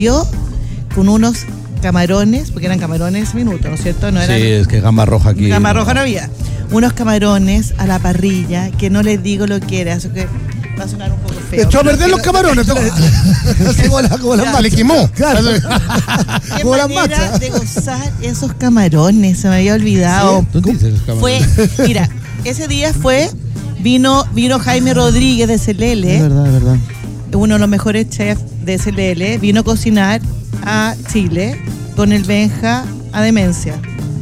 Yo con unos camarones, porque eran camarones ese minuto, ¿no es cierto? No eran, Sí, es que gamba roja aquí. gamba roja no había. Unos camarones a la parrilla, que no les digo lo que era, eso que va a sonar un poco feo. Echó a perder los camarones. Así como las Claro. le quemó. Claro. Qué Como las manera machas. de gozar esos camarones, se me había olvidado. ¿Dónde dices los camarones? Fue, mira, ese día vino Jaime Rodríguez de CLL, Es verdad. uno de los mejores chefs de CLL, vino a cocinar a Chile con el Benja a Demencia.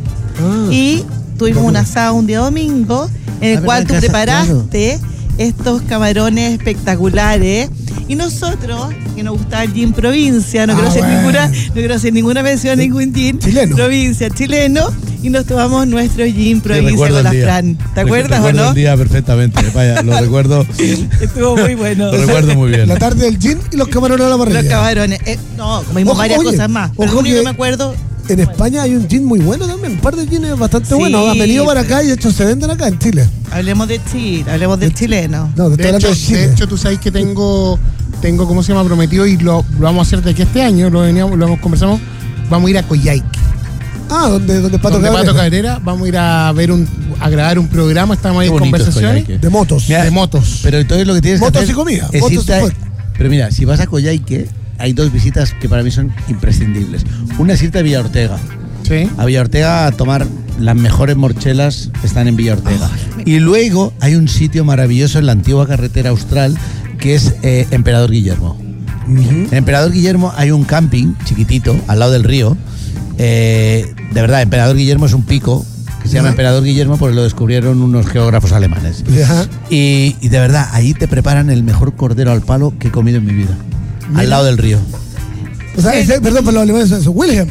Y tuvimos un asado un día domingo en el cual tú verdad, preparaste estos camarones espectaculares. Y nosotros, que nos gusta el gin provincia, no quiero hacer ninguna mención a ningún gin Chileno. provincia chileno, y nos tomamos nuestro gin provincia recuerdo con el la día. Fran. ¿Te acuerdas o Recuerdo no? el día perfectamente. Vaya, lo recuerdo. Estuvo muy bueno. Lo recuerdo muy bien. La tarde del gin y los camarones a la parrilla. Los camarones. No, comimos Ojo, varias oye, cosas más. Pero ojo lo único que que me acuerdo. En España hay un gin muy bueno también. Un par de gines bastante Sí, buenos. Han venido para acá y de hecho se venden acá en Chile. Hablemos de Chile, hablemos del chileno. No, te estoy hablando de Chile. De hecho, tú sabes que tengo ¿cómo se llama? Prometido y lo vamos a hacer de aquí este año, lo hemos conversado, vamos a ir a Coyhaique. Donde Pato Donde Pato Cabrera. Cabrera, vamos a ir a grabar un programa, estamos ahí Qué en bonito es conversaciones Coyhaique. De motos. Mira, de motos. Pero entonces lo que tienes Motos que hacer y comida, es motos irte y fuego. Pero mira, si vas a Coyhaique, hay dos visitas que para mí son imprescindibles. Una es irte a Villa Ortega. Sí. A Villa Ortega a tomar las mejores morchelas, están en Villa Ortega. Y luego hay un sitio maravilloso en la antigua carretera austral que es Emperador Guillermo. En Emperador Guillermo hay un camping chiquitito al lado del río. De verdad, Emperador Guillermo es un pico que se llama Emperador Guillermo porque lo descubrieron unos geógrafos alemanes. Ajá. Y de verdad, ahí te preparan el mejor cordero al palo que he comido en mi vida. Al lado del río. O sea, perdón, pero los alemanes son eso. Wilhelm.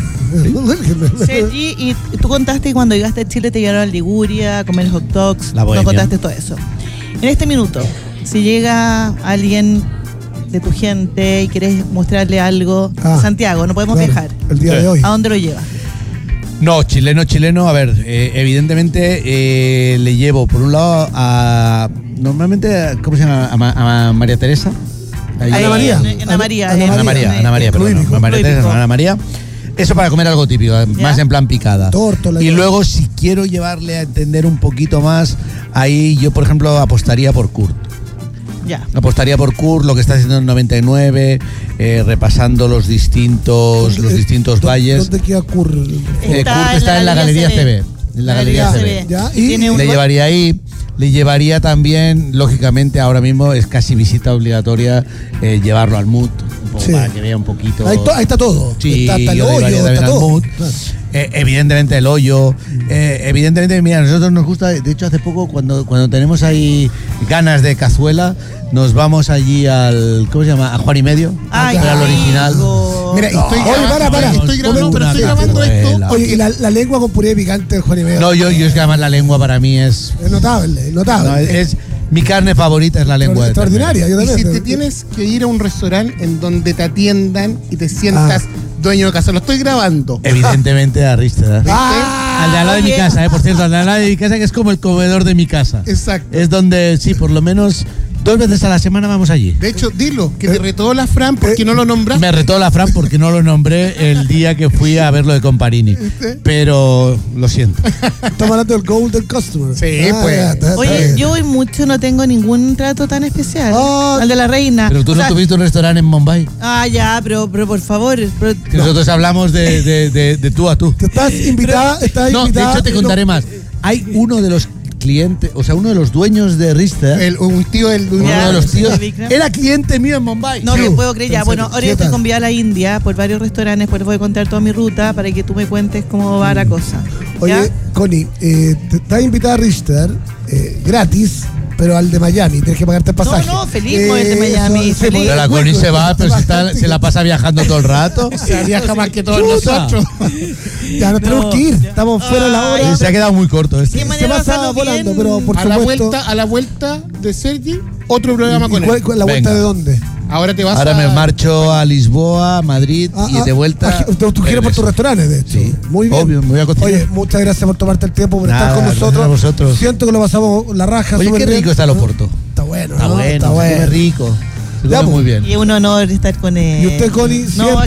Sergi, y tú contaste que cuando llegaste a Chile te llevaron a Liguria a comer hot dogs. La Nos Bohemia. contaste todo eso. En este minuto, si llega alguien de tu gente y quieres mostrarle algo a Santiago, no podemos Claro, viajar. El día de hoy. ¿A dónde lo llevas? No, chileno, a ver, evidentemente le llevo por un lado a, normalmente, ¿cómo se llama? A María Teresa. Ahí- Ana María. Ana María. Ana Ana María, perdón, Típico. no, María Teresa, no, Ana María. Eso para comer algo típico, más en plan picada. Tórtola y Y todo. luego, si quiero llevarle a entender un poquito más, ahí yo, por ejemplo, apostaría por Kurt. Ya. Apostaría por Kurt, lo que está haciendo en 99, repasando los distintos valles. ¿Dónde queda Kurt? Kurt está en la Galería CB. En la Galería CB. Ya, Y tiene un Le llevaría ahí, le llevaría también, lógicamente, ahora mismo es casi visita obligatoria llevarlo al MUT, un poco Sí. para que vea un poquito. Ahí está todo. Sí, está el yo le llevaría hoyo, también está al todo. MUT. Evidentemente el hoyo, evidentemente, mira, a nosotros nos gusta, de hecho hace poco cuando tenemos ahí ganas de cazuela, nos vamos allí al, ¿cómo se llama? A Juan y Medio, Ay, era el qué original. rico. Mira, estoy Oye, para. estoy grabando, pero estoy grabando esto. cazuela. Oye, y la lengua con puré de picante del Juan y Medio. No, yo es que además la lengua para mí es, Es notable, notable. no, es mi carne favorita es la lengua de ternera. Extraordinaria, yo Y también. si te tienes que ir a un restaurante en donde te atiendan y te sientas dueño de casa, lo estoy grabando. Evidentemente a Richter. Ah, Al de al lado de mi oye. casa, por cierto, al de al lado de mi casa que es como el comedor de mi casa. Exacto. Es donde, sí, por lo menos 2 veces a la semana vamos allí. De hecho, dilo, que te retó la Fran porque no lo nombraste. Me retó la Fran porque no lo nombré el día que fui a verlo de Comparini. Pero lo siento. Estamos hablando del Golden Customer. Sí, pues. está Oye, bien. yo voy mucho, no tengo ningún trato tan especial. Ah. Al de la reina. Pero tú O no sea, tuviste un restaurante en Mumbai. Ya, pero por favor. Que nosotros hablamos de tú a tú. Te estás invitada, estás No, de invitada. hecho te contaré más. Hay uno de los clientes, o sea, uno de los dueños de Richter, Un tío del uno Ya, de los sí, tíos, Vikram. era cliente mío en Mumbai. No Sí. lo puedo creer ya. En Bueno, serio. ahora ¿Qué yo estoy tal? convidada a la India por varios restaurantes, pues les voy a contar toda mi ruta para que tú me cuentes cómo va la cosa. Oye, ¿Ya? Connie, te estás invitada a Richter gratis, pero al de Miami. Tienes que pagarte el pasaje. No, feliz con el de Miami, eso, feliz. Pero la Connie se va, pero se la pasa viajando todo el rato. Se viaja más que todos Chuta. nosotros. Ya nos tenemos que ir. ya. Estamos fuera de la hora. Se ha quedado muy corto esto. ¿Qué Se manera de pasa pasarlo volando, bien? pero por A la supuesto. vuelta de Sergi, otro programa con ¿Y él. cuál- ¿La vuelta Venga. de dónde? Ahora te vas Ahora a... me marcho a Lisboa, Madrid y de vuelta. Tú quieres por tus restaurantes, de hecho. Sí, Muy bien. obvio, me voy a cocinar. Oye, muchas gracias por tomarte el tiempo, por Nada, estar con gracias nosotros. a vosotros. Siento que lo pasamos la raja. Oye, súper qué bien. rico está el Oporto. Está bueno, Está ¿no? bueno, Está bueno. qué rico. Se Ya, come pues. muy bien. Y es un honor estar con él. ¿Y usted, Connie, No, siempre